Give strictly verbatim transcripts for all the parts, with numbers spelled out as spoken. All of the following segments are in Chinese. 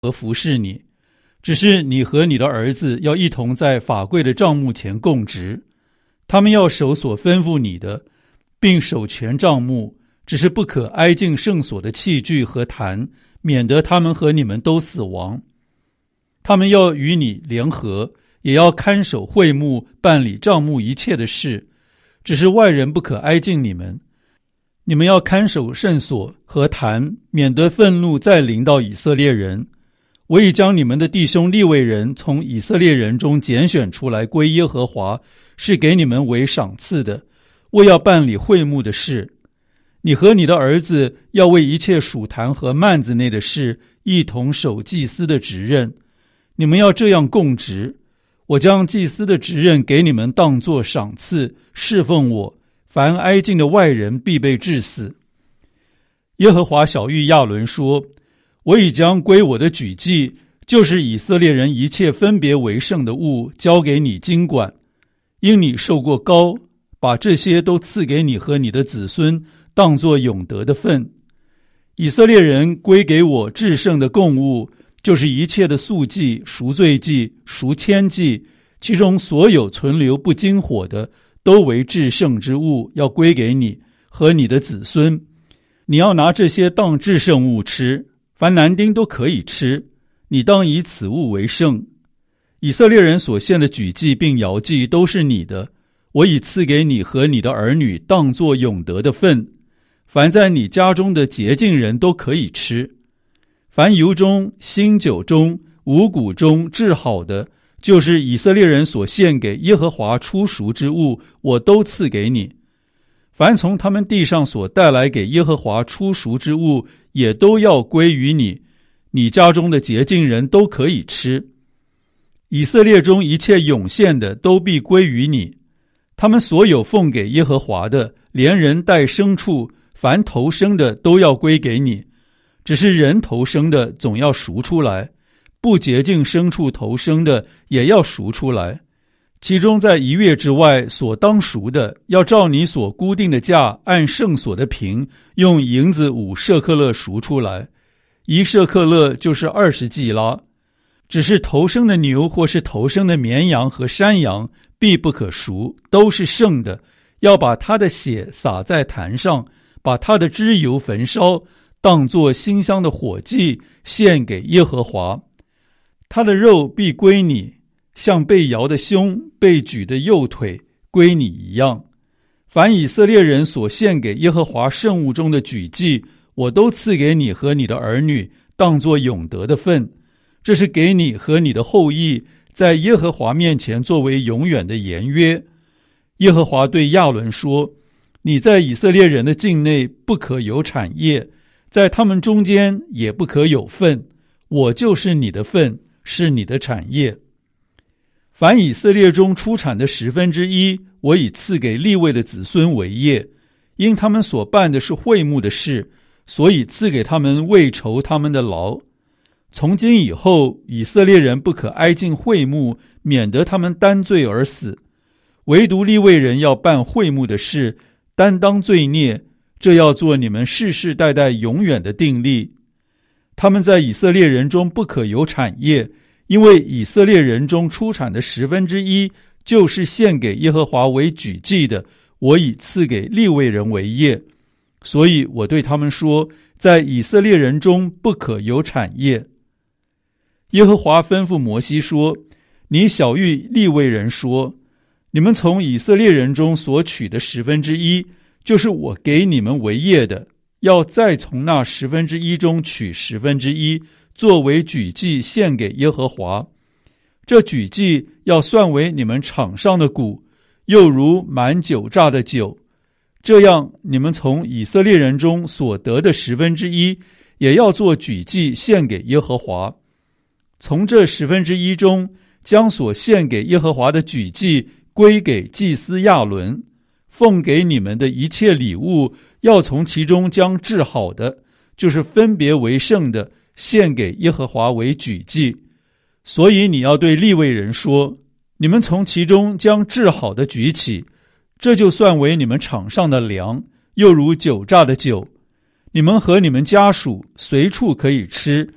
和服侍你，只是你和你的儿子要一同在法柜的帐幕前供职，他们要守所吩咐你的，并守全帐幕，只是不可挨近圣所的器具和坛，免得他们和你们都死亡。他们要与你联合，也要看守会幕，办理帐幕一切的事，只是外人不可挨近你们。你们要看守圣所和坛，免得愤怒再临到以色列人。我已将你们的弟兄利未人从以色列人中拣选出来归耶和华，是给你们为赏赐的，为要办理会幕的事。你和你的儿子要为一切属坛和幔子内的事一同守祭司的职任，你们要这样供职。我将祭司的职任给你们当作赏赐，侍奉我，凡挨近的外人必被治死。耶和华晓谕亚伦说，我已将归我的举祭，就是以色列人一切分别为圣的物，交给你经管。因你受过膏，把这些都赐给你和你的子孙，当作永得的份。以色列人归给我至圣的供物，就是一切的素祭、赎罪祭、赎愆祭，其中所有存留不经火的，都为至圣之物，要归给你和你的子孙。你要拿这些当至圣物吃，凡男丁都可以吃，你当以此物为圣。以色列人所献的举祭并摇祭都是你的，我已赐给你和你的儿女当作永得的份。凡在你家中的洁净人都可以吃。凡油中、新酒中、五谷中制好的，就是以色列人所献给耶和华初熟之物，我都赐给你。凡从他们地上所带来给耶和华初熟之物，也都要归于你，你家中的洁净人都可以吃。以色列中一切涌现的都必归于你，他们所有奉给耶和华的，连人带牲畜，凡头生的都要归给你。只是人头生的总要赎出来，不洁净牲畜头生的也要赎出来。其中在一月之外所当赎的，要照你所固定的价，按圣所的平，用银子五舍克勒赎出来。一舍克勒就是二十季拉。只是头生的牛或是头生的绵羊和山羊，必不可赎，都是圣的，要把它的血洒在坛上，把它的脂油焚烧，当作馨香的火祭，献给耶和华。它的肉必归你，像被摇的胸、被举的右腿归你一样。凡以色列人所献给耶和华圣物中的举祭，我都赐给你和你的儿女，当作永得的份。这是给你和你的后裔，在耶和华面前作为永远的言约。耶和华对亚伦说，你在以色列人的境内不可有产业，在他们中间也不可有份，我就是你的份，是你的产业。凡以色列中出产的十分之一，我已赐给利未的子孙为业，因他们所办的是会幕的事，所以赐给他们为酬他们的劳。从今以后，以色列人不可挨近会幕，免得他们担罪而死。唯独利未人要办会幕的事，担当罪孽，这要做你们世世代代永远的定例。他们在以色列人中不可有产业，因为以色列人中出产的十分之一，就是献给耶和华为举祭的，我已赐给利未人为业。所以我对他们说，在以色列人中不可有产业。耶和华吩咐摩西说，你晓谕利未人说，你们从以色列人中所取的十分之一，就是我给你们为业的，要再从那十分之一中取十分之一，作为举祭献给耶和华。这举祭要算为你们场上的谷，又如满酒榨的酒。这样你们从以色列人中所得的十分之一，也要做举祭献给耶和华。从这十分之一中，将所献给耶和华的举祭归给祭司亚伦。奉给你们的一切礼物，要从其中将制好的，就是分别为圣的，献给耶和华为举祭。所以你要对利未人说，你们从其中将制好的举起，这就算为你们场上的粮，又如酒榨的酒。你们和你们家属随处可以吃，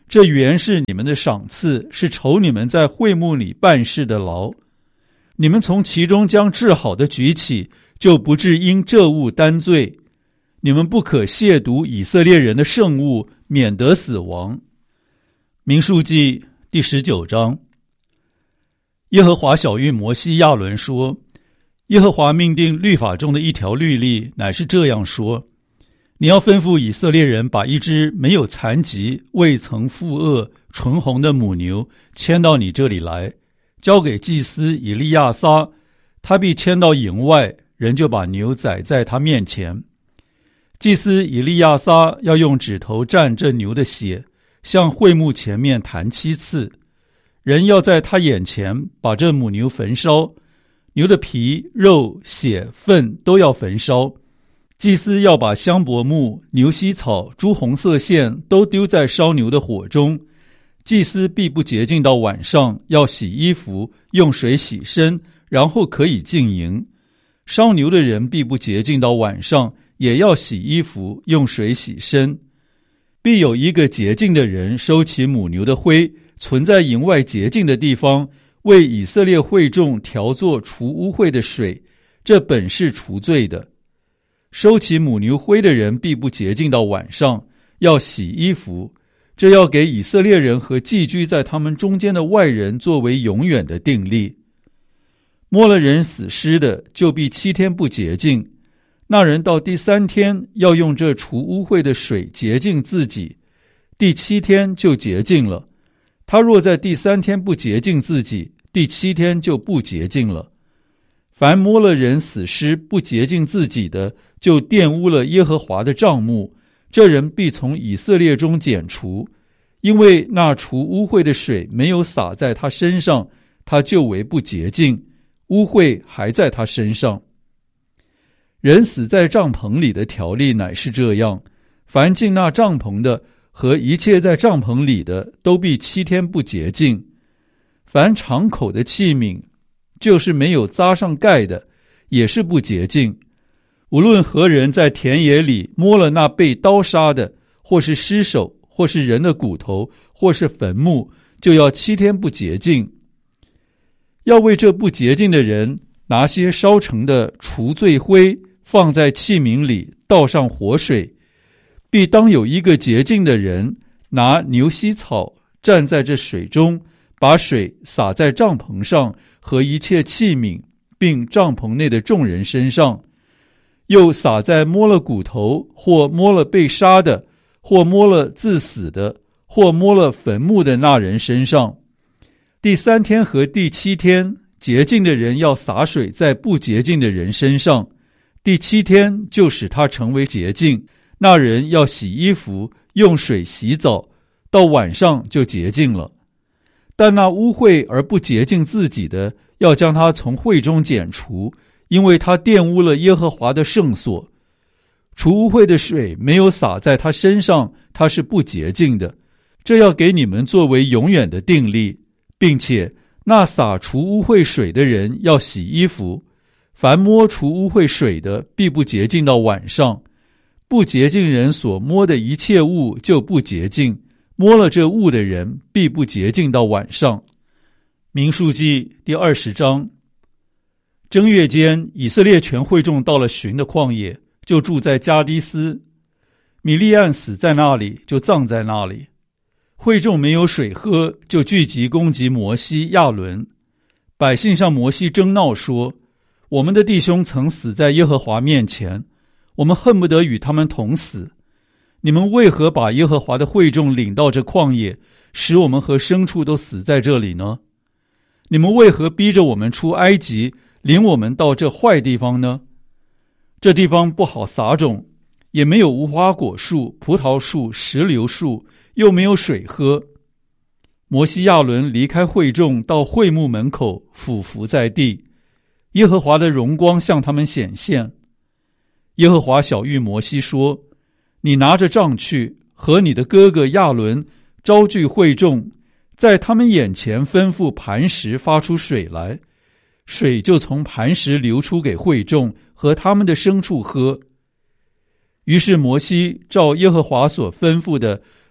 这原是你们的赏赐，是酬你们在会幕里办事的劳。你们从其中将治好的举起，就不致因这物担罪。你们不可亵渎以色列人的圣物，免得死亡。民数记第十九章。耶和华晓谕摩西亚伦说，耶和华命定律法中的一条律例，乃是这样说：你要吩咐以色列人把一只没有残疾、未曾负恶、纯红的母牛牵到你这里来，交给祭司以利亚撒，他必牵到营外，人就把牛宰在他面前。祭司以利亚撒要用指头蘸这牛的血，向会幕前面弹七次。人要在他眼前把这母牛焚烧，牛的皮、肉、血、粪都要焚烧。祭司要把香柏木、牛膝草、朱红色线都丢在烧牛的火中。祭司必不洁净到晚上，要洗衣服，用水洗身，然后可以进营。烧牛的人必不洁净到晚上，也要洗衣服，用水洗身。必有一个洁净的人收起母牛的灰，存在营外洁净的地方，为以色列会众调作除污秽的水，这本是除罪的。收起母牛灰的人必不洁净到晚上，要洗衣服，这要给以色列人和寄居在他们中间的外人作为永远的定例。摸了人死尸的，就必七天不洁净，那人到第三天要用这除污秽的水洁净自己，第七天就洁净了。他若在第三天不洁净自己，第七天就不洁净了。凡摸了人死尸不洁净自己的，就玷污了耶和华的帐幕，这人必从以色列中剪除，因为那除污秽的水没有洒在他身上，他就为不洁净，污秽还在他身上。人死在帐篷里的条例乃是这样：凡进那帐篷的和一切在帐篷里的，都必七天不洁净。凡敞口的器皿，就是没有扎上盖的，也是不洁净。无论何人在田野里摸了那被刀杀的，或是尸首，或是人的骨头，或是坟墓，就要七天不洁净。要为这不洁净的人拿些烧成的除罪灰，放在器皿里，倒上活水。必当有一个洁净的人拿牛膝草蘸在这水中，把水洒在帐篷上和一切器皿，并帐篷内的众人身上，又洒在摸了骨头，或摸了被杀的，或摸了自死的，或摸了坟墓的那人身上。第三天和第七天，洁净的人要洒水在不洁净的人身上，第七天就使他成为洁净。那人要洗衣服，用水洗澡，到晚上就洁净了。但那污秽而不洁净自己的，要将他从会中剪除，因为他玷污了耶和华的圣所。除污秽的水没有洒在他身上，他是不洁净的。这要给你们作为永远的定例，并且那洒除污秽水的人要洗衣服，凡摸除污秽水的，必不洁净到晚上。不洁净人所摸的一切物就不洁净，摸了这物的人必不洁净到晚上。民数记第二十章。正月间，以色列全会众到了寻的旷野，就住在加低斯。米利暗死在那里，就葬在那里。会众没有水喝，就聚集攻击摩西、亚伦。百姓向摩西争闹说：我们的弟兄曾死在耶和华面前，我们恨不得与他们同死。你们为何把耶和华的会众领到这旷野，使我们和牲畜都死在这里呢？你们为何逼着我们出埃及，领我们到这坏地方呢？这地方不好撒种，也没有无花果树、葡萄树、石榴树，又没有水喝。摩西亚伦离开会众，到会幕门口，俯伏在地。耶和华的荣光向他们显现。耶和华晓谕摩西说：你拿着杖去，和你的哥哥亚伦招聚会众，在他们眼前吩咐磐石发出水来，水就从磐石流出给会众和他们的牲畜喝。于是摩西照耶和华所吩咐的，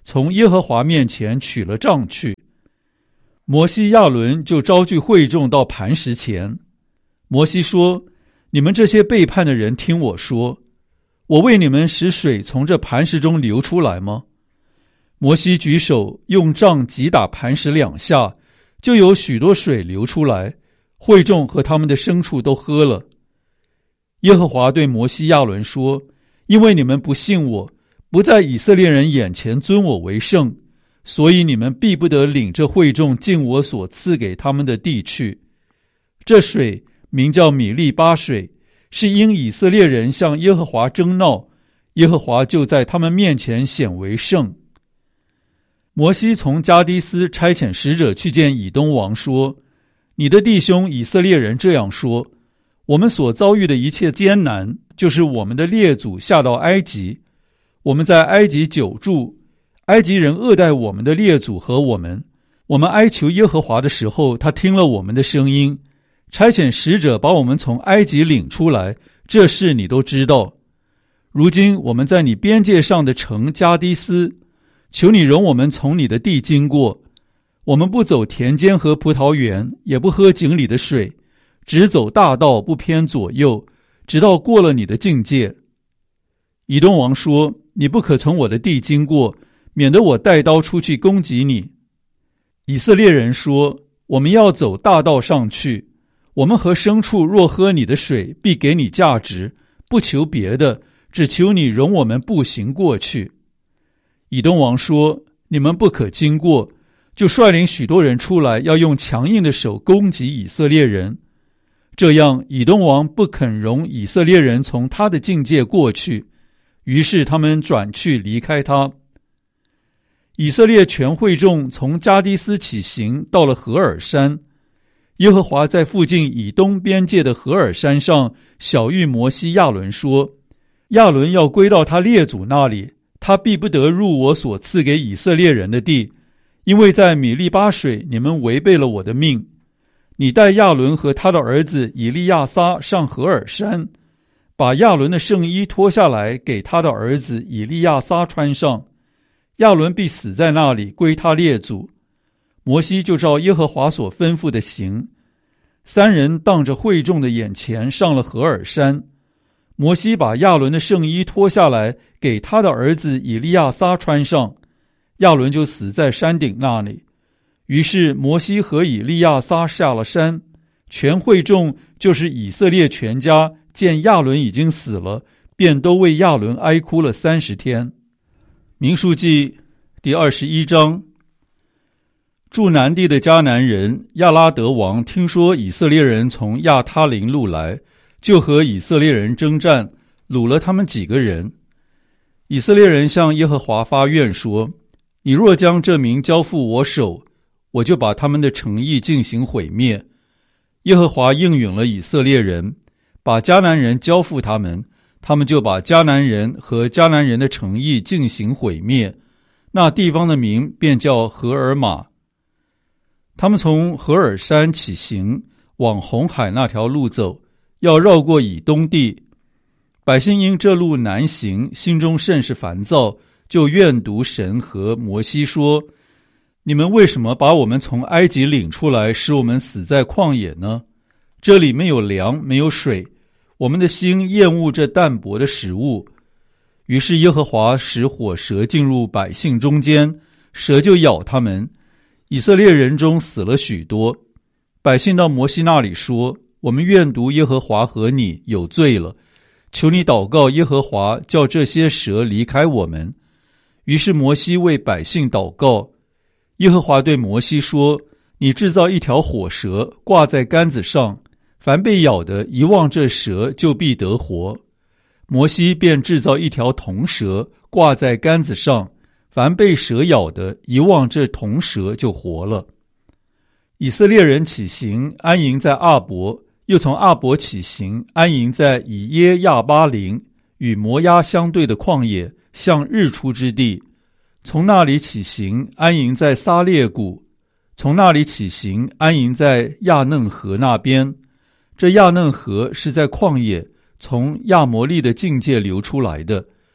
从耶和华面前取了杖去。摩西亚伦就招聚会众到磐石前。摩西说：你们这些背叛的人，听我说，我为你们使水从这磐石中流出来吗？摩西举手用杖击打磐石两下，就有许多水流出来，会众和他们的牲畜都喝了。耶和华对摩西亚伦说：因为你们不信我，不在以色列人眼前尊我为圣，所以你们必不得领这会众进我所赐给他们的地去。这水名叫米利巴水，是因以色列人向耶和华争闹，耶和华就在他们面前显为圣。摩西从加低斯差遣使者去见以东王，说：你的弟兄以色列人这样说，我们所遭遇的一切艰难，就是我们的列祖下到埃及，我们在埃及久住，埃及人恶待我们的列祖和我们，我们哀求耶和华的时候，他听了我们的声音，差遣使者把我们从埃及领出来，这事你都知道。如今我们在你边界上的城加低斯，求你容我们从你的地经过，我们不走田间和葡萄园，也不喝井里的水，只走大道，不偏左右，直到过了你的境界。以东王说：你不可从我的地经过，免得我带刀出去攻击你。以色列人说：我们要走大道上去，我们和牲畜若喝你的水，必给你价值，不求别的，只求你容我们步行过去。以东王说：你们不可经过，就率领许多人出来，要用强硬的手攻击以色列人。这样以东王不肯容以色列人从他的境界过去，于是他们转去离开他。以色列全会众从加低斯起行，到了何珥山。耶和华在附近以东边界的何珥山上晓谕摩西亚伦说：亚伦要归到他列祖那里，他必不得入我所赐给以色列人的地，因为在米利巴水你们违背了我的命。你带亚伦和他的儿子以利亚撒上何珥山，把亚伦的圣衣脱下来给他的儿子以利亚撒穿上，亚伦必死在那里，归他列祖。摩西就照耶和华所吩咐的行。三人当着会众的眼前上了何珥山。摩西把亚伦的圣衣脱下来给他的儿子以利亚撒穿上，亚伦就死在山顶那里。于是摩西和以利亚撒下了山，全会众就是以色列全家见亚伦已经死了，便都为亚伦哀哭了三十天。民数记第二十一章。住南地的迦南人亚拉德王听说以色列人从亚他林路来，就和以色列人征战，掳了他们几个人。以色列人向耶和华发愿说：你若将这民交付我手，我就把他们的城邑进行毁灭。耶和华应允了以色列人，把迦南人交付他们，他们就把迦南人和迦南人的城邑进行毁灭。那地方的名便叫何珥玛。他们从何珥山起行，往红海那条路走，要绕过以东地。百姓因这路难行，心中甚是烦躁，就怨毒神和摩西说：你们为什么把我们从埃及领出来，使我们死在旷野呢？这里没有粮，没有水，我们的心厌恶这淡薄的食物。于是耶和华使火蛇进入百姓中间，蛇就咬他们，以色列人中死了许多。百姓到摩西那里说：我们怨毒耶和华和你，有罪了，求你祷告耶和华，叫这些蛇离开我们。于是摩西为百姓祷告。耶和华对摩西说：你制造一条火蛇，挂在杆子上，凡被咬的，一望这蛇，就必得活。摩西便制造一条铜蛇，挂在杆子上，凡被蛇咬的，一望这铜蛇就活了。以色列人起行，安营在阿伯，又从阿伯起行，安营在以耶亚巴林，与摩押相对的旷野，向日出之地。从那里起行，安营在撒列谷；从那里起行，安营在亚嫩河那边。这亚嫩河是在旷野，从亚摩利的境界流出来的。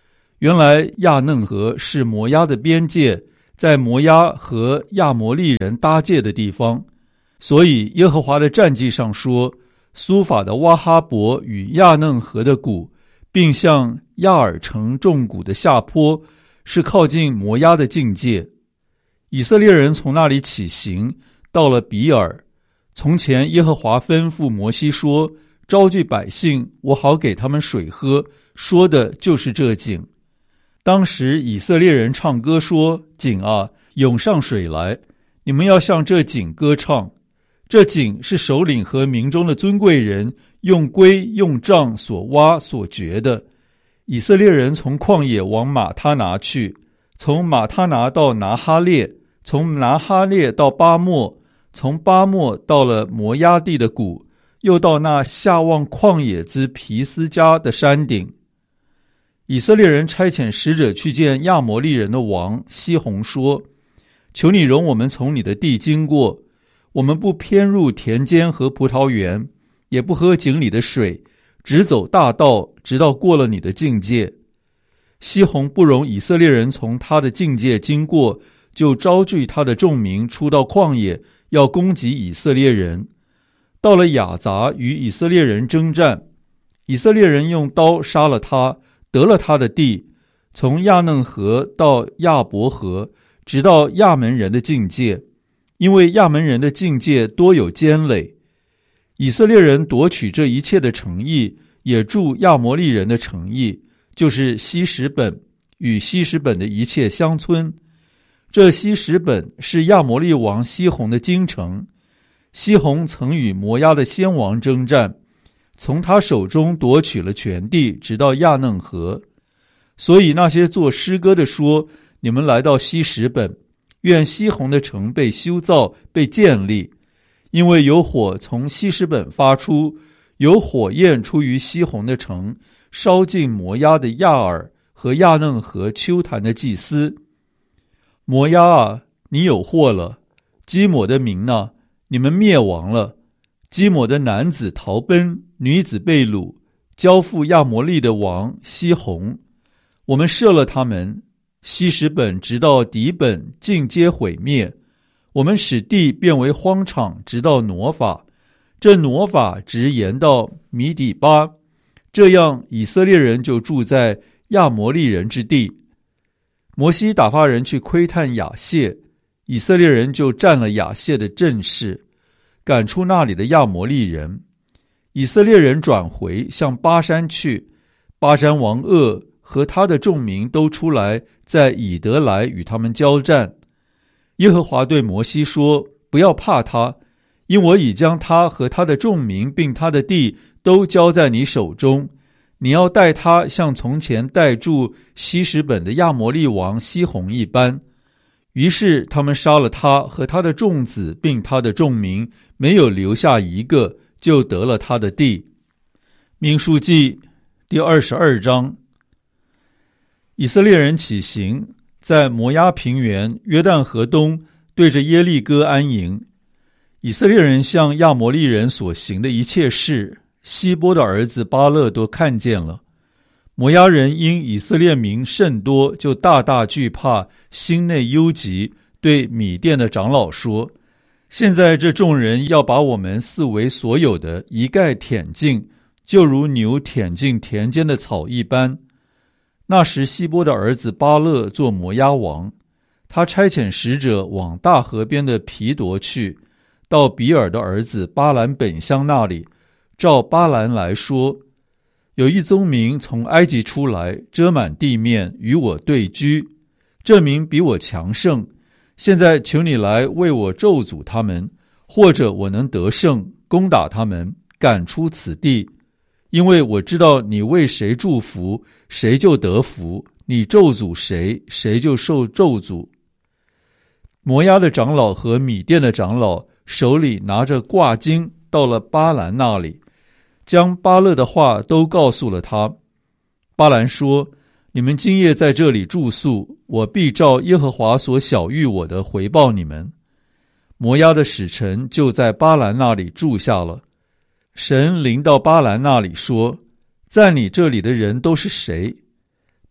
原来亚嫩河是摩押的边界，在摩押和亚摩利人搭界的地方，所以耶和华的战记上说，苏法的挖哈伯与亚嫩河的谷，并向亚尔城众谷的下坡，是靠近摩押的境界。以色列人从那里起行，到了比尔。从前耶和华吩咐摩西说，招聚百姓，我好给他们水喝，说的就是这井。当时以色列人唱歌说，井啊，涌上水来，你们要向这井歌唱。这井是首领和民中的尊贵人用龟用杖所挖所掘的。以色列人从旷野往马他拿去，从马他拿到拿哈列，从拿哈列到巴莫，从巴莫到了摩押地的谷，又到那下望旷野之皮斯加的山顶。以色列人差遣使者去见亚摩利人的王西宏说，求你容我们从你的地经过，我们不偏入田间和葡萄园，也不喝井里的水，只走大道，直到过了你的境界。西宏不容以色列人从他的境界经过，就招聚他的众民出到旷野，要攻击以色列人。到了雅杂，与以色列人征战，以色列人用刀杀了他，得了他的地，从亚嫩河到亚伯河，直到亚门人的境界，因为亚门人的境界多有坚垒。以色列人夺取这一切的城邑，也住亚摩利人的城邑，就是西什本与西什本的一切乡村。这西什本是亚摩利王西宏的京城。西宏曾与摩押的先王征战，从他手中夺取了全地，直到亚嫩河。所以那些作诗歌的说，你们来到西什本，愿西宏的城被修造，被建立，因为有火从西什本发出，有火焰出于西宏的城，烧尽摩押的亚尔和亚嫩河丘坛的祭司。摩押啊，你有祸了！基抹的民啊，你们灭亡了！基抹的男子逃奔，女子被掳，交付亚摩利的王西宏。我们射了他们，西什本直到底本，尽皆毁灭。我们使地变为荒场，直到挪法。这挪法直延到米底巴，这样以色列人就住在亚摩利人之地。摩西打发人去窥探亚谢，以色列人就占了亚谢的阵势，赶出那里的亚摩利人。以色列人转回向巴山去，巴山王噩和他的众民都出来，在以德来与他们交战。耶和华对摩西说，不要怕他，因我已将他和他的众民并他的地都交在你手中。你要带他像从前带住西什本的亚摩利王西宏一般。于是他们杀了他和他的众子并他的众民，没有留下一个，就得了他的地。民数记第二十二章。以色列人起行，在摩押平原约旦河东，对着耶利哥安营。以色列人向亚摩利人所行的一切事，希波的儿子巴勒都看见了。摩押人因以色列民甚多，就大大惧怕，心内忧急，对米甸的长老说，现在这众人要把我们四围所有的一概舔尽，就如牛舔尽田间的草一般。那时希波的儿子巴勒做摩押王，他差遣使者往大河边的皮夺去，到比尔的儿子巴兰本乡那里，照巴兰来说，有一宗民从埃及出来，遮满地面，与我对居，这民比我强盛，现在求你来为我咒诅他们，或者我能得胜，攻打他们，赶出此地。因为我知道你为谁祝福，谁就得福，你咒诅谁，谁就受咒诅。摩押的长老和米甸的长老手里拿着挂金，到了巴兰那里，将巴勒的话都告诉了他。巴兰说，你们今夜在这里住宿，我必照耶和华所晓谕我的回报你们。摩押的使臣就在巴兰那里住下了。神临到巴兰那里说，在你这里的人都是谁？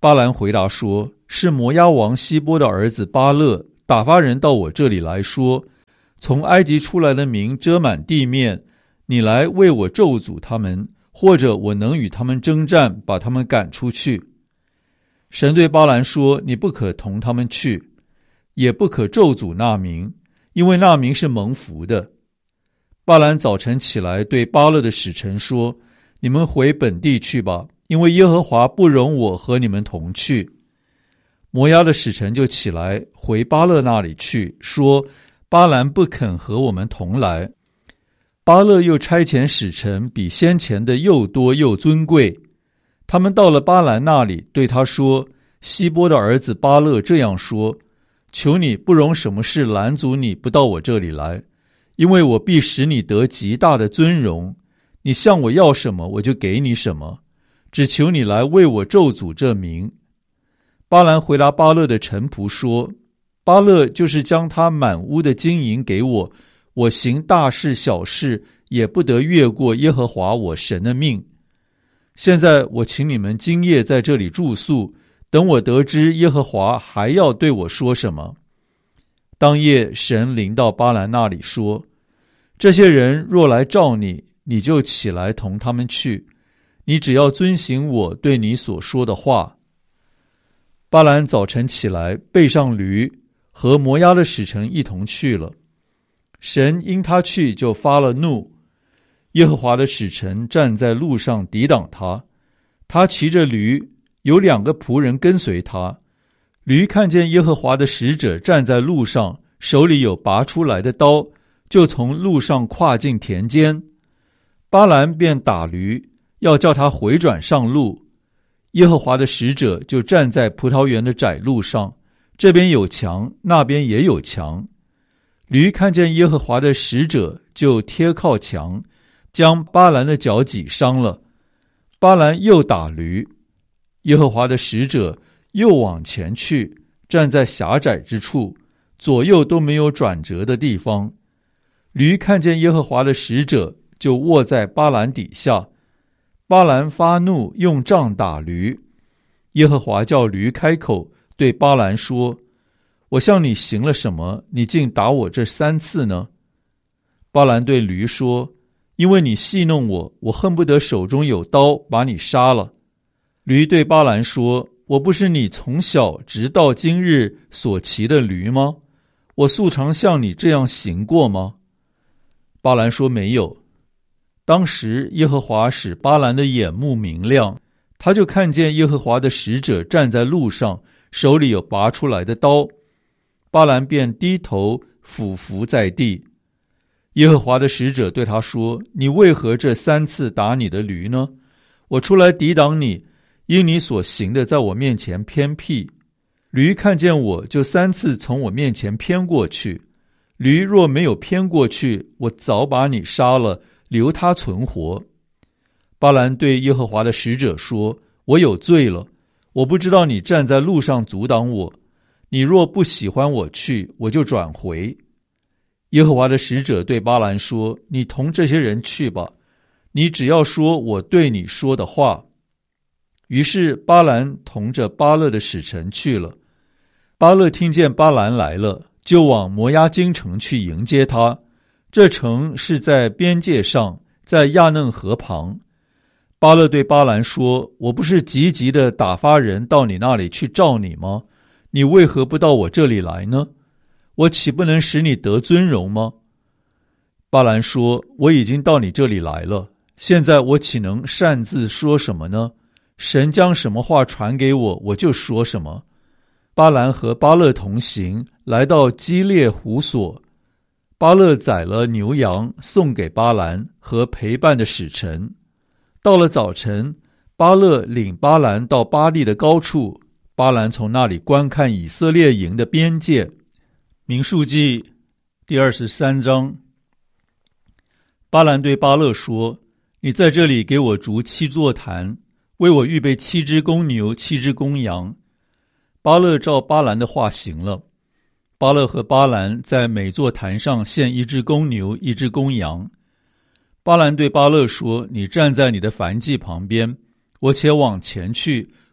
巴兰回答说，是摩押王希波的儿子巴勒打发人到我这里来说，从埃及出来的民遮满地面，你来为我咒诅他们，或者我能与他们征战，把他们赶出去。神对巴兰说，你不可同他们去，也不可咒诅那民，因为那民是蒙福的。巴兰早晨起来对巴勒的使臣说，你们回本地去吧，因为耶和华不容我和你们同去。摩押的使臣就起来回巴勒那里去，说，巴兰不肯和我们同来。巴勒又差遣使臣比先前的又多又尊贵。他们到了巴兰那里，对他说，希波的儿子巴勒这样说，求你不容什么事拦阻你不到我这里来，因为我必使你得极大的尊荣，你向我要什么我就给你什么，只求你来为我咒诅这民。巴兰回答巴勒的臣仆说，巴勒就是将他满屋的金银给我，我行大事小事也不得越过耶和华我神的命。现在我请你们今夜在这里住宿，等我得知耶和华还要对我说什么。当夜神临到巴兰那里说，这些人若来召你，你就起来同他们去，你只要遵行我对你所说的话。巴兰早晨起来，背上驴，和摩押的使臣一同去了。神因他去就发了怒，耶和华的使臣站在路上抵挡他，他骑着驴，有两个仆人跟随他。驴看见耶和华的使者站在路上，手里有拔出来的刀，就从路上跨进田间。巴兰便打驴，要叫他回转上路。耶和华的使者就站在葡萄园的窄路上，这边有墙，那边也有墙。驴看见耶和华的使者，就贴靠墙，将巴兰的脚挤伤了。巴兰又打驴，耶和华的使者又往前去，站在狭窄之处，左右都没有转折的地方。驴看见耶和华的使者，就卧在巴兰底下。巴兰发怒，用杖打驴。耶和华叫驴开口，对巴兰说，我向你行了什么，你竟打我这三次呢？巴兰对驴说，因为你戏弄我，我恨不得手中有刀把你杀了。驴对巴兰说，我不是你从小直到今日所骑的驴吗？我素常像你这样行过吗？巴兰说，没有。当时耶和华使巴兰的眼目明亮，他就看见耶和华的使者站在路上，手里有拔出来的刀。巴兰便低头俯伏在地。耶和华的使者对他说，你为何这三次打你的驴呢？我出来抵挡你，因你所行的在我面前偏僻。驴看见我，就三次从我面前偏过去。驴若没有偏过去，我早把你杀了，留他存活。巴兰对耶和华的使者说，我有罪了，我不知道你站在路上阻挡我，你若不喜欢我去，我就转回。耶和华的使者对巴兰说，你同这些人去吧，你只要说我对你说的话。于是巴兰同着巴勒的使臣去了。巴勒听见巴兰来了，就往摩押京城去迎接他。这城是在边界上，在亚嫩河旁。巴勒对巴兰说，我不是急急的打发人到你那里去召你吗？你为何不到我这里来呢？我岂不能使你得尊荣吗？巴兰说，我已经到你这里来了，现在我岂能擅自说什么呢？神将什么话传给我，我就说什么。巴兰和巴勒同行，来到基列胡所。巴勒宰了牛羊，送给巴兰和陪伴的使臣。到了早晨，巴勒领巴兰到巴力的高处，巴兰从那里观看以色列营的边界。民数记第二十三章。巴兰对巴勒说，你在这里给我筑七座坛，为我预备七只公牛，七只公羊。巴勒照巴兰的话行了。巴勒和巴兰在每座坛上献一只公牛，一只公羊。巴兰对巴勒说，你站在你的燔祭旁边，我且往前去，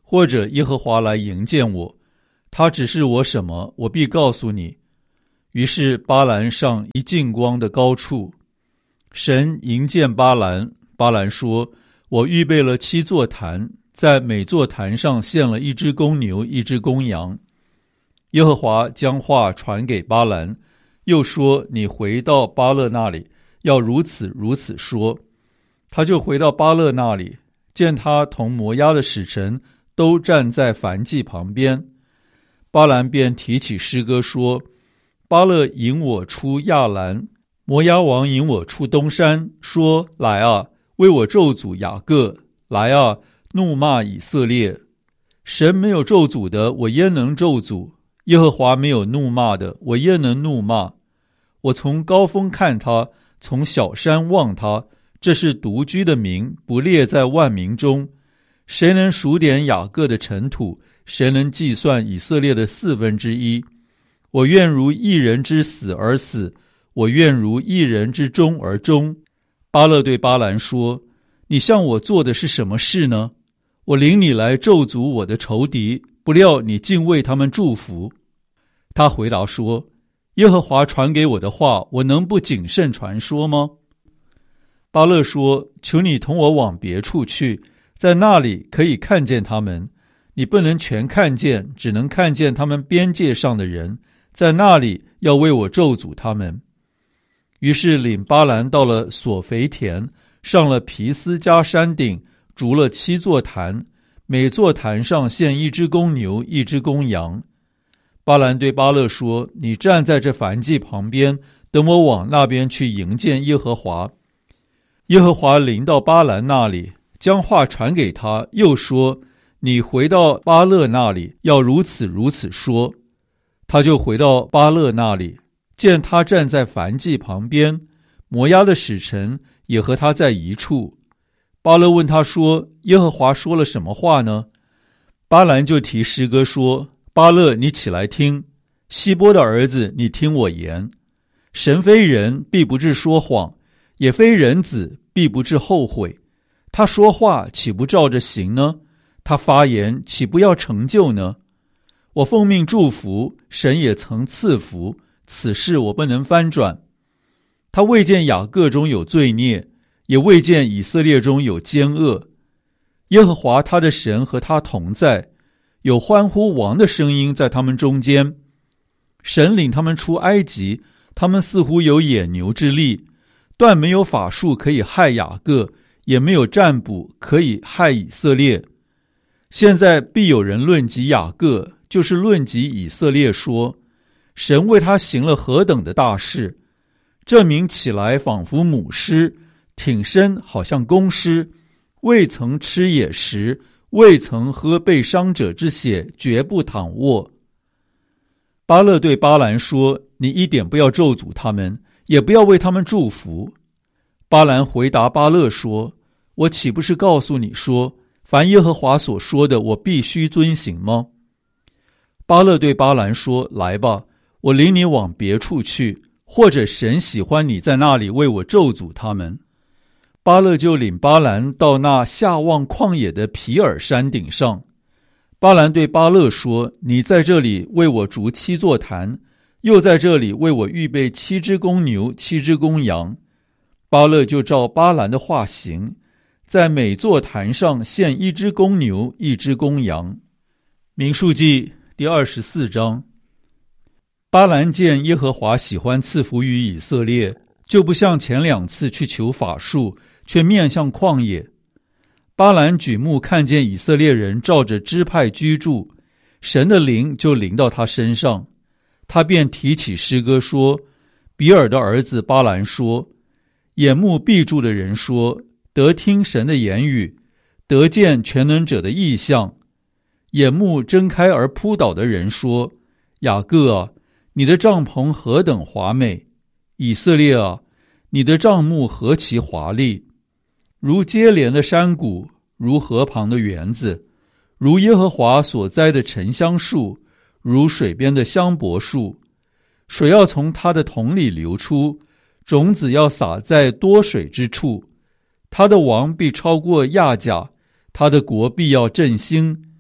或者耶和华来迎见我，他指示我什么，我必告诉你。于是巴兰上一近光的高处，神迎见巴兰，巴兰说：我预备了七座坛，在每座坛上献了一只公牛，一只公羊。耶和华将话传给巴兰，又说：你回到巴勒那里，要如此如此说。他就回到巴勒那里，见他同摩押的使臣都站在燔祭旁边。巴兰便提起诗歌说：巴勒引我出亚兰，摩押王引我出东山，说：来啊，为我咒诅雅各，来啊，怒骂以色列。神没有咒诅的，我焉能咒诅？耶和华没有怒骂的，我焉能怒骂？我从高峰看他，从小山望他，这是独居的民，不列在万民中。谁能数点雅各的尘土？谁能计算以色列的四分之一？我愿如一人之死而死，我愿如一人之终而终。巴勒对巴兰说：你向我做的是什么事呢？我领你来咒诅我的仇敌，不料你竟为他们祝福。他回答说：耶和华传给我的话，我能不谨慎传说吗？巴勒说：求你同我往别处去，在那里可以看见他们。你不能全看见，只能看见他们边界上的人，在那里要为我咒诅他们。于是领巴兰到了索肥田，上了皮斯加山顶，筑了七座坛，每座坛上献一只公牛，一只公羊。巴兰对巴勒说：你站在这燔祭旁边，等我往那边去迎见耶和华。耶和华临到巴兰那里，将话传给他，又说：你回到巴勒那里，要如此如此说。他就回到巴勒那里，见他站在燔祭旁边，摩押的使臣也和他在一处。巴勒问他说：耶和华说了什么话呢？巴兰就提诗歌说：巴勒，你起来听，希波的儿子，你听我言。神非人，必不至说谎，也非人子，必不至后悔。他说话岂不照着行呢？他发言岂不要成就呢？我奉命祝福，神也曾赐福，此事我不能翻转。他未见雅各中有罪孽，也未见以色列中有奸恶。耶和华他的神和他同在，有欢呼王的声音在他们中间。神领他们出埃及，他们似乎有野牛之力，断没有法术可以害雅各，也没有占卜可以害以色列。现在必有人论及雅各，就是论及以色列，说：神为他行了何等的大事！这民起来仿佛母狮，挺身好像公狮，未曾吃野食，未曾喝被伤者之血，绝不躺卧。巴勒对巴兰说：你一点不要咒诅他们，也不要为他们祝福。巴兰回答巴勒说：我岂不是告诉你说，凡耶和华所说的，我必须遵行吗？巴勒对巴兰说：来吧，我领你往别处去，或者神喜欢你在那里为我咒诅他们。巴勒就领巴兰到那下望旷野的皮尔山顶上。巴兰对巴勒说：你在这里为我筑七座坛，又在这里为我预备七只公牛，七只公羊。巴勒就照巴兰的话行，在每座坛上献一只公牛，一只公羊。民数记第二十四章。巴兰见耶和华喜欢赐福于以色列，就不像前两次去求法术，却面向旷野。巴兰举目看见以色列人照着支派居住，神的灵就临到他身上，他便提起诗歌说：比尔的儿子巴兰说，眼目闭住的人说，得听神的言语，得见全能者的异象。眼目睁开而扑倒的人说，雅各啊，你的帐篷何等华美！以色列啊，你的帐幕何其华丽！如接连的山谷，如河旁的园子，如耶和华所栽的沉香树，如水边的香柏树。水要从它的桶里流出，种子要撒在多水之处。他的王必超过亚甲，他的国必要振兴。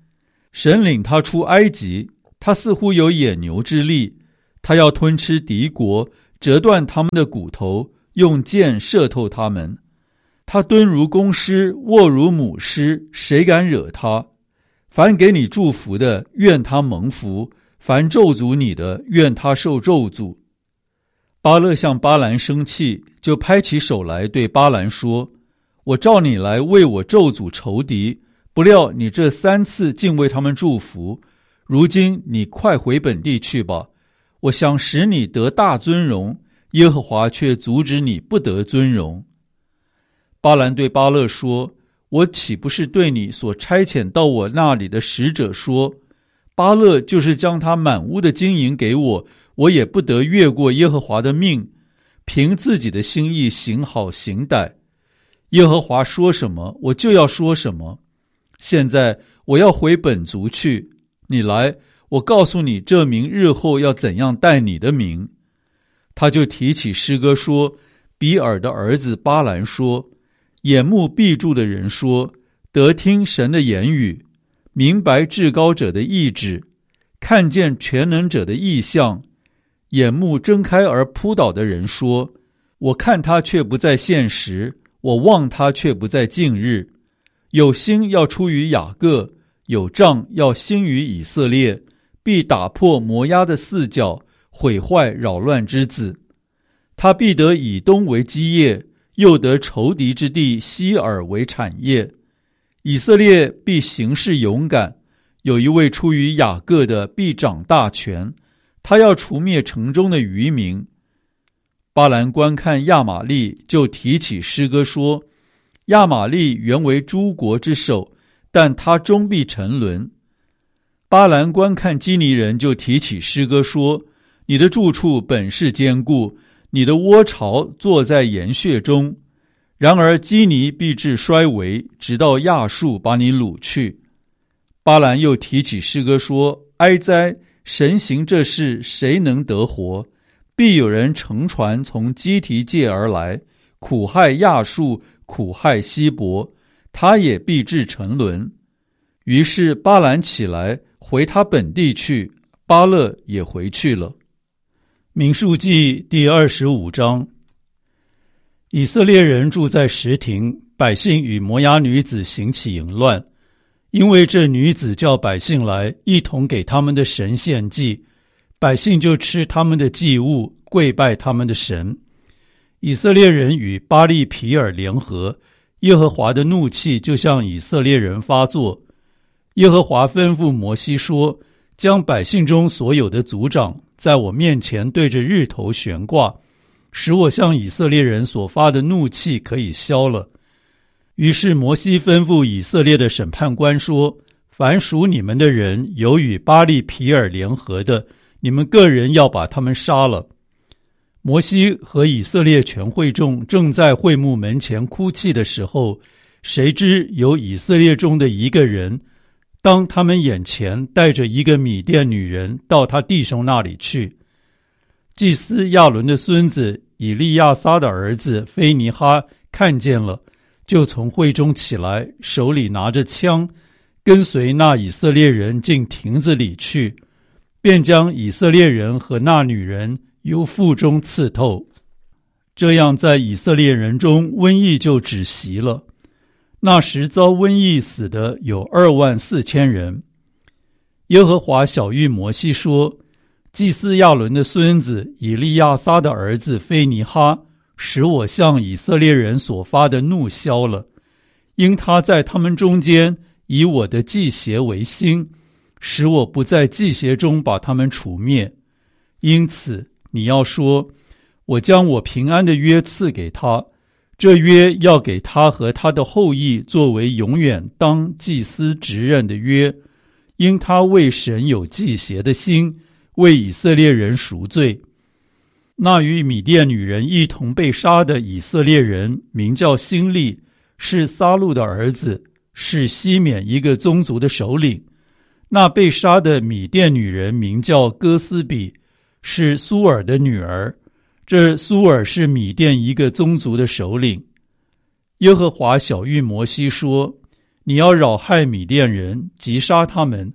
神领他出埃及，他似乎有野牛之力，他要吞吃敌国，折断他们的骨头，用箭射透他们。他蹲如公狮，卧如母狮，谁敢惹他？凡给你祝福的，愿他蒙福；凡咒诅你的，愿他受咒诅。巴勒向巴兰生气，就拍起手来对巴兰说：我召你来为我咒诅仇敌，不料你这三次竟为他们祝福，如今你快回本地去吧。我想使你得大尊荣，耶和华却阻止你不得尊荣。巴兰对巴勒说：我岂不是对你所差遣到我那里的使者说，巴勒就是将他满屋的金银给我，我也不得越过耶和华的命，凭自己的心意行好行歹。耶和华说什么，我就要说什么。现在我要回本族去，你来，我告诉你这名日后要怎样待你的名。他就提起诗歌说：比尔的儿子巴兰说，眼目闭住的人说，得听神的言语，明白至高者的意志，看见全能者的意象。眼目睁开而扑倒的人说，我看他却不在现实，我望他却不在近日。有星要出于雅各，有杖要兴于以色列，必打破摩押的四角，毁坏扰乱之子。他必得以东为基业，又得仇敌之地西珥为产业。以色列必行事勇敢，有一位出于雅各的必掌大权，他要除灭城中的渔民。巴兰观看亚玛力，就提起诗歌说，亚玛力原为诸国之首，但他终必沉沦。巴兰观看基尼人，就提起诗歌说，你的住处本是坚固，你的窝巢坐在岩穴中。然而基尼必至衰微，直到亚述把你掳去。巴兰又提起诗歌说，哀哉，神行这事，谁能得活？必有人乘船从基提界而来，苦害亚述，苦害希伯，他也必至沉沦。于是巴兰起来回他本地去，巴勒也回去了。民数记第二十五章。以色列人住在什亭，百姓与摩押女子行起淫乱，因为这女子叫百姓来，一同给他们的神献祭，百姓就吃他们的祭物，跪拜他们的神。以色列人与巴利皮尔联合，耶和华的怒气就向以色列人发作。耶和华吩咐摩西说，将百姓中所有的族长在我面前对着日头悬挂，使我向以色列人所发的怒气可以消了。于是摩西吩咐以色列的审判官说，凡属你们的人有与巴利皮尔联合的，你们个人要把他们杀了。摩西和以色列全会众正在会幕门前哭泣的时候，谁知有以色列中的一个人当他们眼前带着一个米甸女人到他弟兄那里去。祭司亚伦的孙子以利亚撒的儿子菲尼哈看见了，就从会中起来，手里拿着枪，跟随那以色列人进亭子里去，便将以色列人和那女人由腹中刺透。这样在以色列人中瘟疫就止息了。那时遭瘟疫死的有二万四千人。耶和华晓谕摩西说，祭司亚伦的孙子以利亚撒的儿子菲尼哈，使我向以色列人所发的怒消了，因他在他们中间以我的祭邪为心，使我不在祭邪中把他们除灭。因此你要说，我将我平安的约赐给他，这约要给他和他的后裔作为永远当祭司职任的约，因他为神有祭邪的心，为以色列人赎罪。那与米甸女人一同被杀的以色列人名叫辛利，是撒路的儿子，是西缅一个宗族的首领。那被杀的米甸女人名叫哥斯比，是苏尔的女儿，这苏尔是米甸一个宗族的首领。耶和华晓谕摩西说，你要扰害米甸人，击杀他们，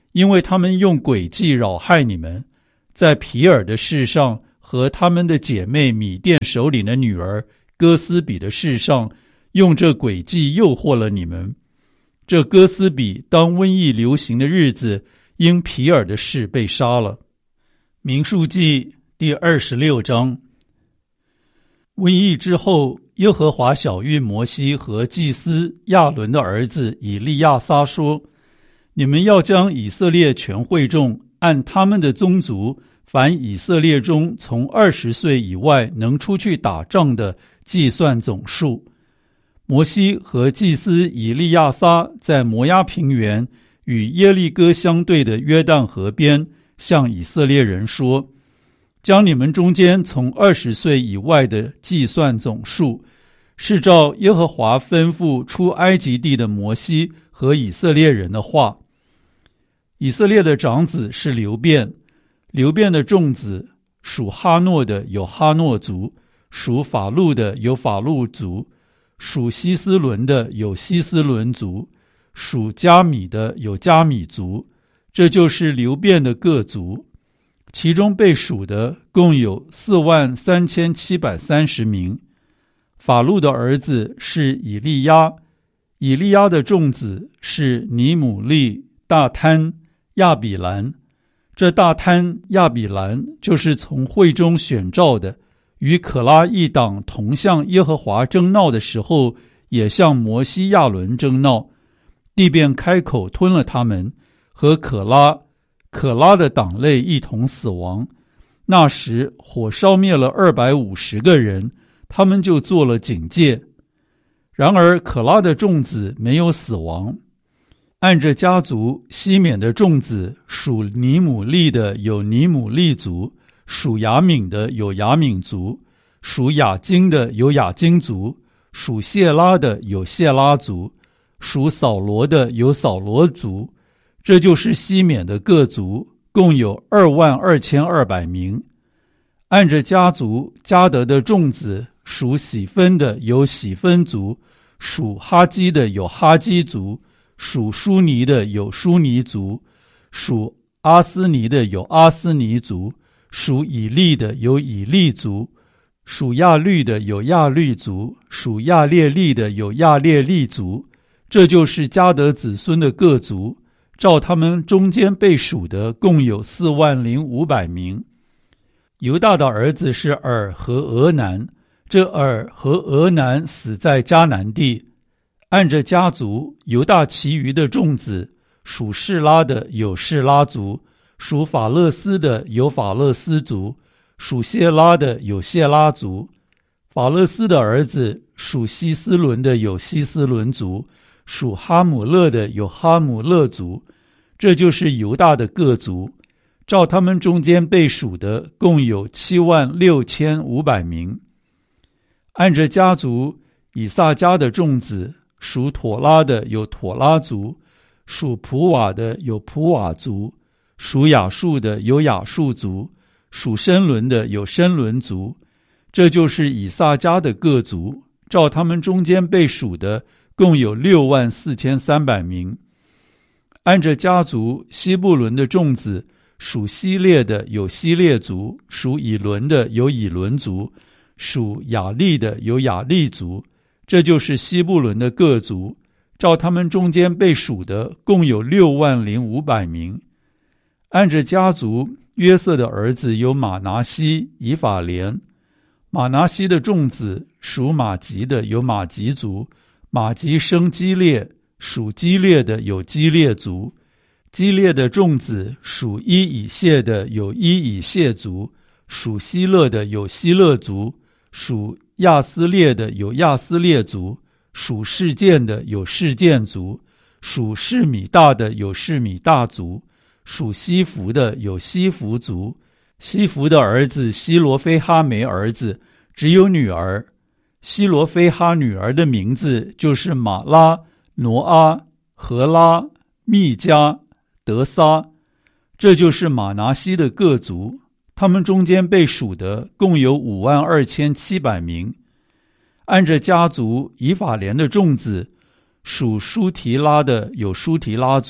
因为他们用诡计扰害你们，在皮尔的事上和他们的姐妹米甸首领的女儿哥斯比的事上，用这诡计诱惑了你们。这哥斯比当瘟疫流行的日子，因皮尔的事被杀了。民数记第二十六章。瘟疫之后，耶和华晓谕摩西和祭司亚伦的儿子以利亚撒说：你们要将以色列全会众按他们的宗族，凡以色列中从二十岁以外能出去打仗的计算总数。摩西和祭司以利亚撒在摩押平原与耶利哥相对的约旦河边，向以色列人说：将你们中间从二十岁以外的计算总数，是照耶和华吩咐出埃及地的摩西和以色列人的话。以色列的长子是流便，流便的众子属哈诺的有哈诺族，属法路的有法路族，属希斯伦的有希斯伦族，属加米的有加米族。这就是流便的各族。其中被数的共有四万三千七百三十名。法路的儿子是以利亚，以利亚的众子是尼姆利、大贪、亚比兰。这大贪、亚比兰就是从会中选召的，与可拉一党同向耶和华争闹的时候，也向摩西亚伦争闹，地便开口吞了他们，和可拉可拉的党类一同死亡。那时火烧灭了二百五十个人，他们就做了警戒。然而可拉的众子没有死亡。按着家族，西缅的众子属尼姆利的有尼姆利族，属亚敏的有亚敏族，属亚金的有亚金族，属谢拉的有谢拉族，属扫罗的有扫罗族。这就是西缅的各族，共有二万二千二百名。按着家族，迦得的众子属喜分的有喜分族，属哈基的有哈基族，属舒尼的有舒尼族，属阿斯尼的有阿斯尼族，属以利的有以利族，属亚律的有亚律族，属亚列利的有亚列利族。这就是迦得子孙的各族，照他们中间被数的共有四万零五百名。犹大的儿子是尔和俄南，这尔和俄南死在迦南地。按着家族，犹大其余的众子属示拉的有示拉族，属法勒斯的有法勒斯族，属谢拉的有谢拉族。法勒斯的儿子属希斯伦的有希斯伦族，属哈姆勒的有哈姆勒族。这就是犹大的各族，照他们中间被数的共有七万六千五百名。按着家族，以萨迦的众子属妥拉的有妥拉族，属普瓦的有普瓦族，属亚述的有亚述族，属申伦的有申伦族。这就是以萨迦的各族，照他们中间被数的共有六万四千三百名。按着家族，西布伦的众子属希列的有希列族，属以伦的有以伦族，属雅利的有雅利族。这就是西布伦的各族，照他们中间被数的共有六万零五百名。按着家族，约瑟的儿子有马拿西、以法莲。马拿西的众子属马吉的有马吉族，马吉生基列，属基列的有基列族。基列的众子属伊以谢的有伊以谢族，属希勒的有希勒族，属亚斯列的有亚斯列族，属示剑的有示剑族，属示米大的有示米大族，属西弗的有西弗族。西弗的儿子希罗非哈没儿子，只有女儿。希罗非哈女儿的名字就是玛拉、挪阿、荷拉、密加、德撒。这就是马拿西的各族，他们中间被数的共有五万二千七百名。按着家族，以法莲的众子属舒提拉的有舒提拉族，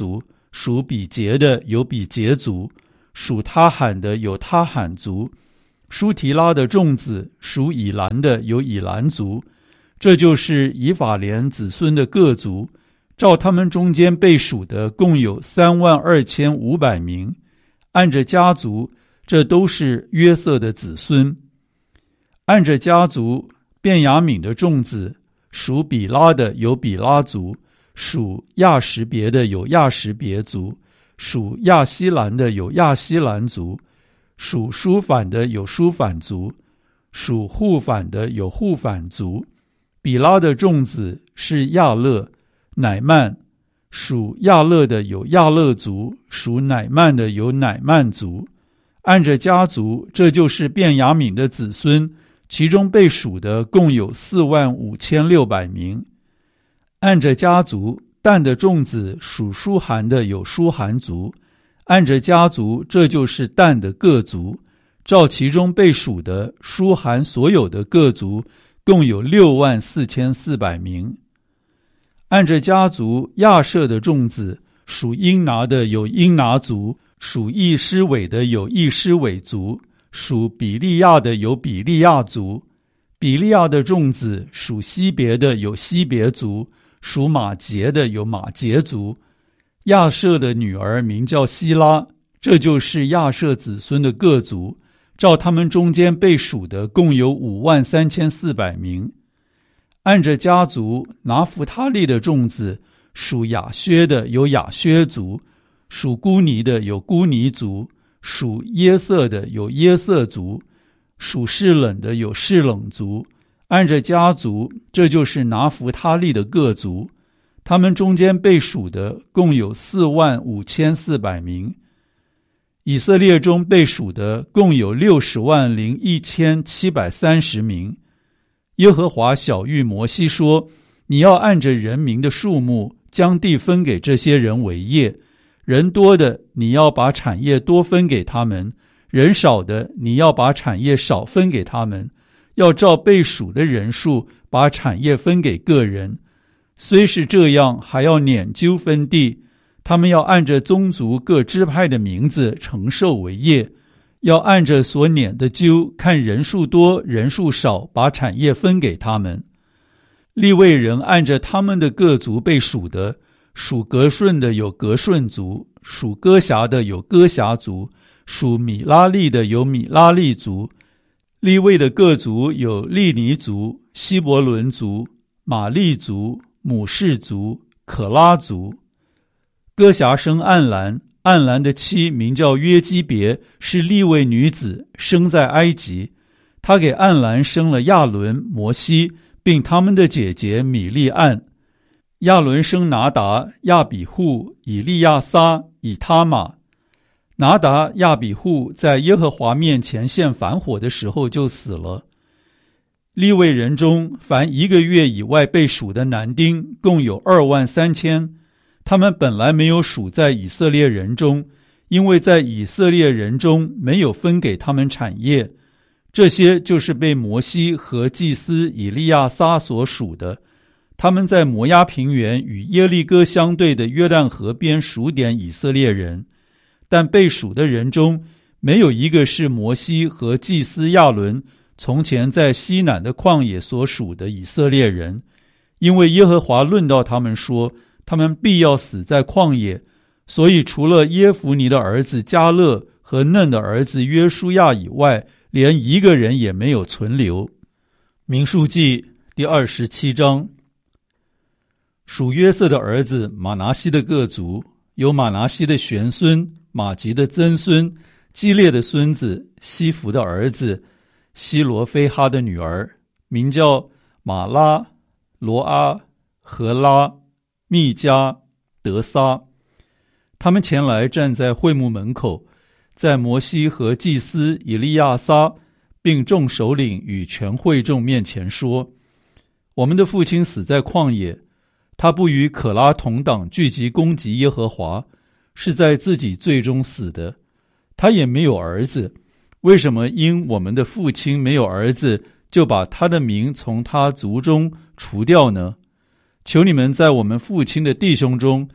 属比节的有比节族，属他罕的有他罕族，舒提拉的众子属以兰的有以兰族。这就是以法莲子孙的各族，照他们中间被数的共有三万二千五百名，按着家族，这都是约瑟的子孙。按着家族，便雅悯的众子属比拉的有比拉族，属亚什别的有亚什别族，属亚希兰的有亚希兰族，属舒反的有舒反族，属户反的有户反族。比拉的众子是亚勒、乃曼，属亚勒的有亚勒族，属乃曼的有乃曼族。按着家族，这就是便雅悯的子孙，其中被数的共有四万五千六百名。按着家族，但的众子属舒韩的有舒韩族。按着家族，这就是但的各族，照其中被数的舒韩所有的各族共有六万四千四百名。按着家族，亚舍的众子属英拿的有英拿族，属易施伟的有易施伟族，属比利亚的有比利亚族。比利亚的众子属西别的有西别族，属马杰的有马杰族。亚舍的女儿名叫希拉，这就是亚舍子孙的各族，照他们中间被数的共有五万三千四百名。按着家族，拿弗他利的众子属亚薛的有亚薛族，属孤尼的有孤尼族，属耶色的有耶色族，属士冷的有士冷族。按着家族，这就是拿弗他利的各族，他们中间被数的共有四万五千四百名。以色列中被数的共有六十万零一千七百三十名。耶和华晓谕摩西说：你要按着人民的数目，将地分给这些人为业。人多的，你要把产业多分给他们；人少的，你要把产业少分给他们。要照被数的人数，把产业分给个人。虽是这样，还要撵阄分地。他们要按着宗族各支派的名字承受为业，要按着所撵的阄，看人数多人数少，把产业分给他们。利未人按着他们的各族被数的，属革顺的有革顺族，属哥辖的有哥辖族，属米拉利的有米拉利族。利未的各族有利尼族、希伯伦族、玛利族、母士族、可拉族。哥辖生暗兰，暗兰的妻名叫约基别，是利未女子，生在埃及。她给暗兰生了亚伦、摩西，并他们的姐姐米利暗。亚伦生拿达、亚比户、以利亚撒、以他玛。拿达、亚比户在耶和华面前献反火的时候就死了。利未人中，凡一个月以外被数的男丁共有二万三千。他们本来没有数在以色列人中，因为在以色列人中没有分给他们产业。这些就是被摩西和祭司以利亚撒所属的。他们在摩押平原与耶利哥相对的约旦河边数点以色列人，但被数的人中没有一个是摩西和祭司亚伦从前在西南的旷野所属的以色列人，因为耶和华论到他们说，他们必要死在旷野，所以除了耶孚尼的儿子迦勒和嫩的儿子约书亚以外，连一个人也没有存留。民数记第二十七章。属约瑟的儿子马拿西的各族，有马拿西的玄孙、马吉的曾孙、基列的孙子、西弗的儿子、希罗非哈的女儿，名叫马拉、罗阿、荷拉、密加、德撒。他们前来站在会幕门口，在摩西和祭司以利亚撒并众首领与全会众面前说：我们的父亲死在旷野，他不与可拉同党聚集攻击耶和华，是在自己罪中死的。他也没有儿子，为什么因我们的父亲没有儿子，就把他的名从他族中除掉呢？求你们在我们父亲的弟兄中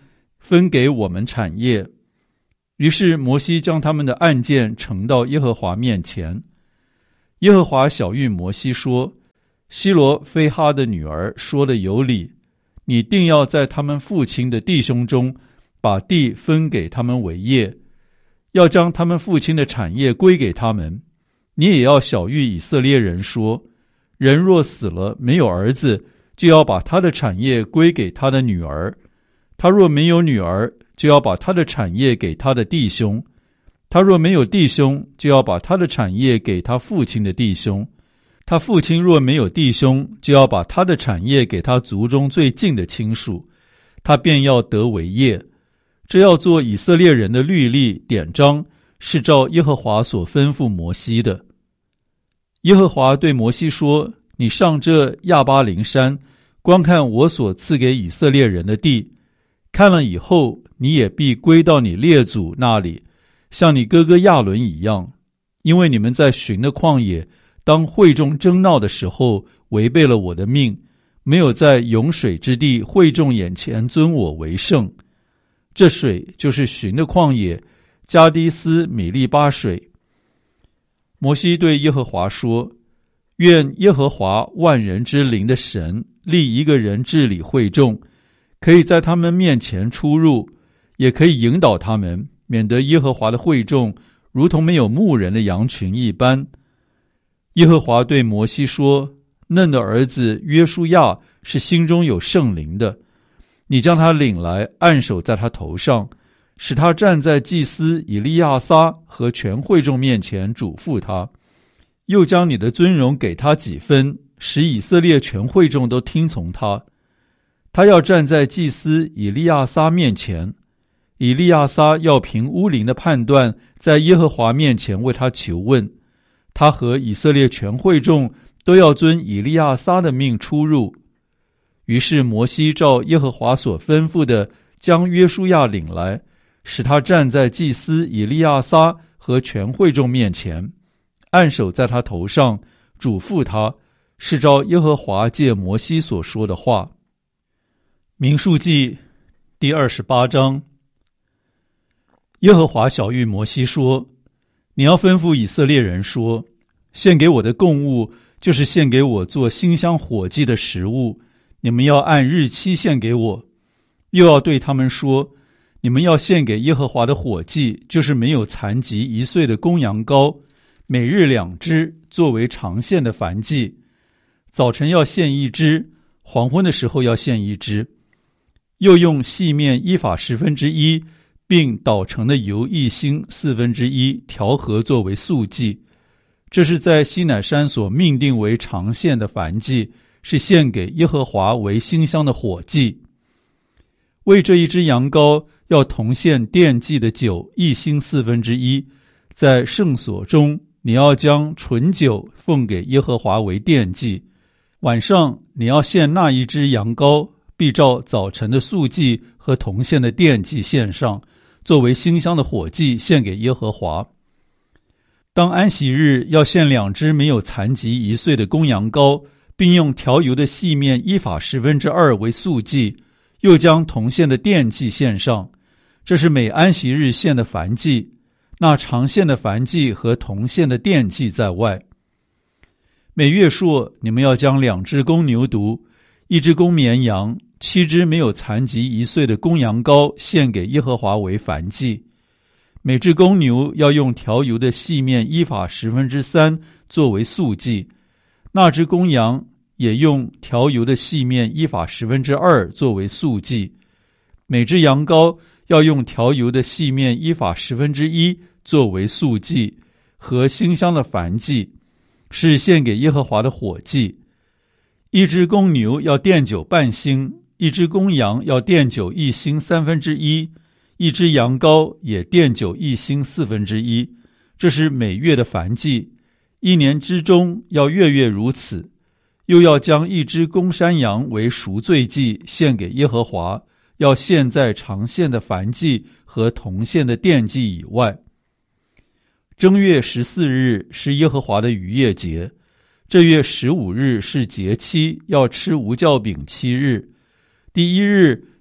分给我们产业。于是摩西将他们的案件呈到耶和华面前。耶和华晓谕摩西说，西罗非哈的女儿说的有理，你定要在他们父亲的弟兄中把地分给他们为业，要将他们父亲的产业归给他们。你也要晓谕以色列人说，人若死了没有儿子，就要把他的产业归给他的女儿，他若没有女儿，就要把他的产业给他的弟兄，他若没有弟兄，就要把他的产业给他父亲的弟兄，他父亲若没有弟兄，就要把他的产业给他族中最近的亲属，他便要得为业。这要做以色列人的律例典章，是照耶和华所吩咐摩西的。耶和华对摩西说，你上这亚巴琳山，观看我所赐给以色列人的地，看了以后，你也必归到你列祖那里，像你哥哥亚伦一样，因为你们在寻的旷野，当会众争闹的时候，违背了我的命，没有在涌水之地会众眼前尊我为圣。这水就是寻的旷野，加低斯米利巴水。摩西对耶和华说，愿耶和华万人之灵的神立一个人治理会众，可以在他们面前出入，也可以引导他们，免得耶和华的会众如同没有牧人的羊群一般。耶和华对摩西说，嫩的儿子约书亚是心中有圣灵的，你将他领来，按手在他头上，使他站在祭司以利亚撒和全会众面前嘱咐他，又将你的尊荣给他几分，使以色列全会众都听从他。他要站在祭司以利亚撒面前，以利亚撒要凭乌灵的判断，在耶和华面前为他求问。他和以色列全会众都要遵以利亚撒的命出入。于是摩西照耶和华所吩咐的，将约书亚领来，使他站在祭司以利亚撒和全会众面前，按手在他头上，嘱咐他，是照耶和华借摩西所说的话。民数记第二十八章。耶和华晓谕摩西说，你要吩咐以色列人说，献给我的供物，就是献给我做馨香火祭的食物，你们要按日期献给我。又要对他们说，你们要献给耶和华的火祭，就是没有残疾一岁的公羊羔，每日两只，作为常献的燔祭。早晨要献一只，黄昏的时候要献一只。又用细面一法十分之一，并捣成的油一星四分之一调和作为素祭。这是在西乃山所命定为常献的燔祭，是献给耶和华为馨香的火祭。为这一只羊羔，要同献奠祭的酒一星四分之一。在圣所中，你要将醇酒奉给耶和华为奠祭。晚上你要献那一只羊羔，必照早晨的素祭和同献的奠祭献上，作为馨香的火祭献给耶和华。当安息日要献两只没有残疾一岁的公羊羔，并用调油的细面一法十分之二为素祭，又将同献的奠祭献上。这是每安息日献的燔祭，那常献的燔祭和同献的奠祭在外。每月朔，你们要将两只公牛犊，一只公绵羊，七只没有残疾一岁的公羊羔献给耶和华为燔祭。每只公牛要用调油的细面一法十分之三作为素祭，那只公羊也用调油的细面一法十分之二作为素祭。每只羊羔要用调油的细面一法十分之一作为素祭和馨香的燔祭，是献给耶和华的火祭。一只公牛要奠酒半星，一只公羊要奠酒一星三分之一，一只羊羔也奠酒一星四分之一。这是每月的燔祭，一年之中要月月如此。又要将一只公山羊为赎罪祭献给耶和华，要献在常献的燔祭和同献的奠祭以外。正月十四日是耶和华的逾越节，这月十五日是节期，要吃无酵饼七日。第一日，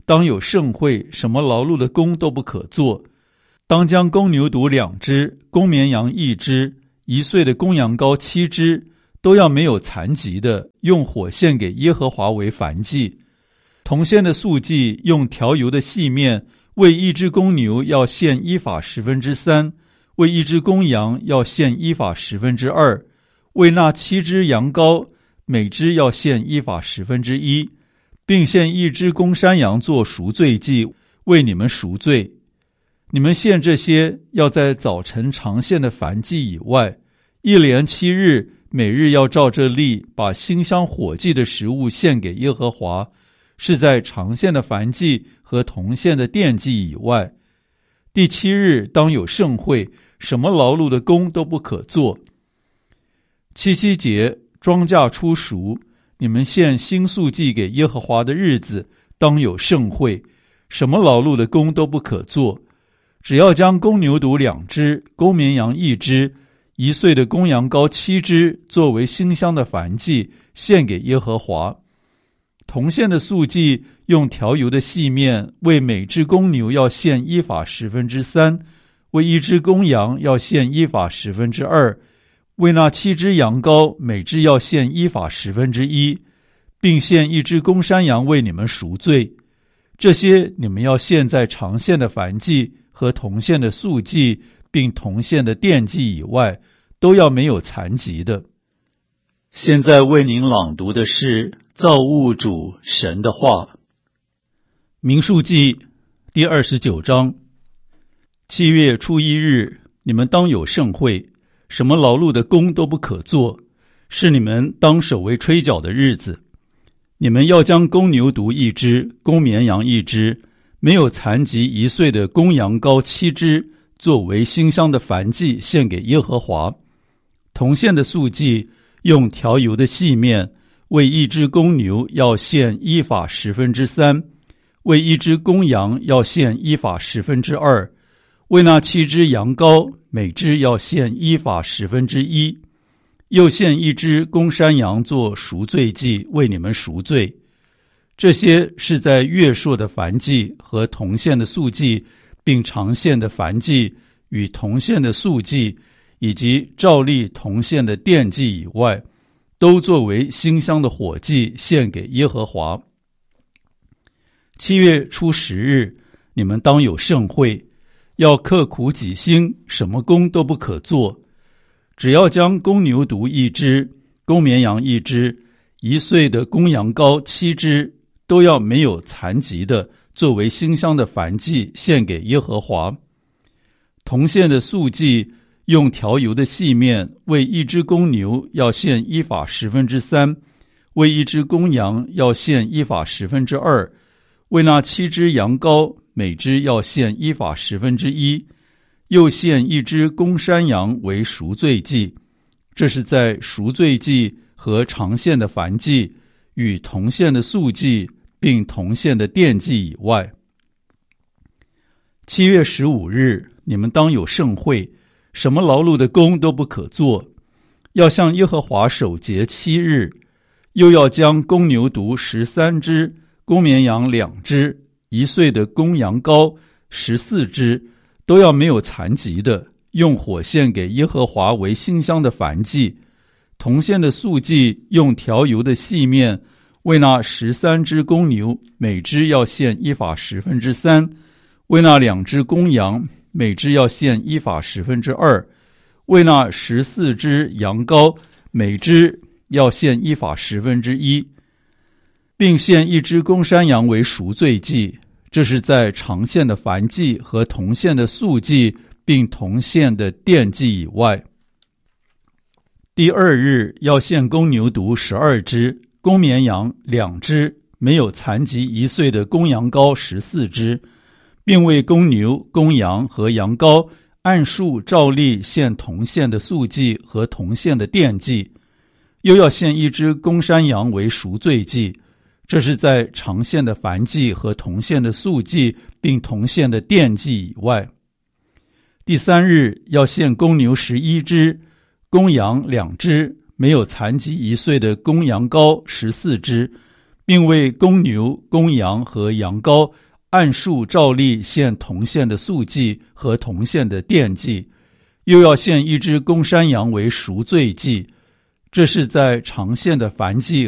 当有盛会，什么劳碌的工都不可做。当将公牛犊两只，公绵羊一只，一岁的公羊羔七只，都要没有残疾的，用火献给耶和华为燔祭。同献的素祭，用调油的细面，为一只公牛要献一法十分之三，为一只公羊要献一法十分之二，为那七只羊羔，每只要献一法十分之一，并献一只公山羊做赎罪祭，为你们赎罪。你们献这些，要在早晨常献的燔祭以外，一连七日，每日要照这例，把馨香火祭的食物献给耶和华，是在常献的燔祭和同献的奠祭以外。第七日当有盛会，什么劳碌的工都不可做。七七节，庄稼出熟，你们献新素祭给耶和华的日子，当有盛会，什么劳碌的工都不可做。只要将公牛犊两只，公绵羊一只，一岁的公羊羔七只，作为馨香的燔祭，献给耶和华。同献的素祭，用调油的细面，为每只公牛要献一法十分之三，为一只公羊要献一法十分之二，为那七只羊羔，每只要献一法十分之一，并献一只公山羊为你们赎罪。这些你们要献在常献的燔祭和同献的素祭，并同献的奠祭以外，都要没有残疾的。现在为您朗读的是造物主神的话。民数记第二十九章。七月初一日，你们当有盛会，什么劳碌的工都不可做，是你们当守为吹角的日子。你们要将公牛犊一只，公绵羊一只，没有残疾一岁的公羊羔七只，作为馨香的燔祭献给耶和华。同献的素祭，用调油的细面，为一只公牛要献一法十分之三，为一只公羊要献一法十分之二，为那七只羊羔，每只要献一法十分之一，又献一只公山羊做赎罪祭，为你们赎罪。这些是在月朔的燔祭和同献的素祭，并常献的燔祭与同献的素祭，以及照例同献的奠祭以外，都作为馨香的火祭献给耶和华。七月初十日，你们当有盛会，要刻苦己心，什么工都不可做。只要将公牛犊一只，公绵羊一只，一岁的公羊羔七只，都要没有残疾的，作为馨香的燔祭献给耶和华。同献的素祭，用调油的细面，为一只公牛要献一法十分之三，为一只公羊要献一法十分之二，为那七只羊羔，每只要献一法十分之一，又献一只公山羊为赎罪祭。这是在赎罪祭和常献的燔祭与同献的素祭并同献的奠祭以外。七月十五日，你们当有盛会，什么劳碌的工都不可做，要向耶和华守节七日，又要将公牛犊十三只，公绵羊两只，一岁的公羊羔十四只，都要没有残疾的，用火献给耶和华为馨香的燔祭。同献的素祭，用调油的细面，为那十三只公牛，每只要献一法十分之三，为那两只公羊，每只要献一法十分之二，为那十四只羊羔，每只要献一法十分之一，并献一只公山羊为赎罪祭。这是在常献的燔祭和同献的素祭并同献的奠祭以外。第二日要献公牛犊十二只，公绵羊两只，没有残疾一岁的公羊羔十四只，并为公牛、公羊和羊羔按数照例献同献的素祭和同献的奠祭，又要献一只公山羊为赎罪祭。这是在常献的燔祭和同献的素祭并同献的奠祭以外。第三日要献公牛十一只，公羊两只，没有残疾一岁的公羊羔十四只， 并为公牛、公羊和羊羔按数照例献同献的素祭和同献的奠祭，又要献一只公山羊为赎罪祭。这是在常献的燔祭